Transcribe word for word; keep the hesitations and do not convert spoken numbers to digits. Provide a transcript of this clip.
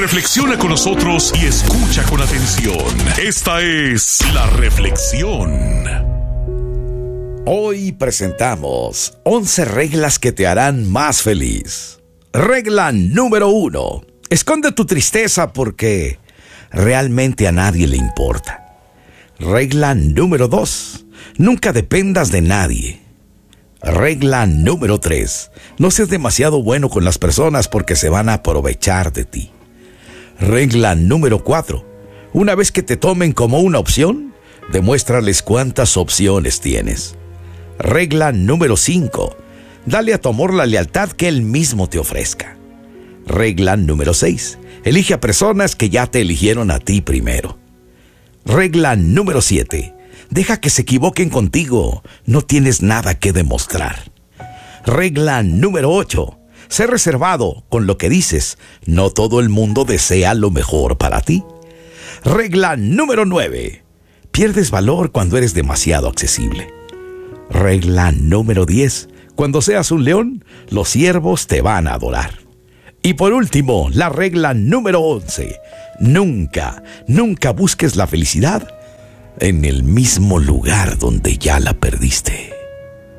Reflexiona con nosotros y escucha con atención. Esta es La Reflexión. Hoy presentamos once reglas que te harán más feliz. Regla número uno. Esconde tu tristeza porque realmente a nadie le importa. Regla número dos. Nunca dependas de nadie. Regla número tres. No seas demasiado bueno con las personas porque se van a aprovechar de ti. Regla número cuatro. Una vez que te tomen como una opción, demuéstrales cuántas opciones tienes. Regla número cinco. Dale a tu amor la lealtad que él mismo te ofrezca. Regla número seis. Elige a personas que ya te eligieron a ti primero. Regla número siete. Deja que se equivoquen contigo. No tienes nada que demostrar. Regla número ocho. Sé reservado con lo que dices. No todo el mundo desea lo mejor para ti. Regla número nueve. Pierdes valor cuando eres demasiado accesible. Regla número diez. Cuando seas un león, los ciervos te van a adorar. Y por último, la regla número once. Nunca, nunca busques la felicidad en el mismo lugar donde ya la perdiste.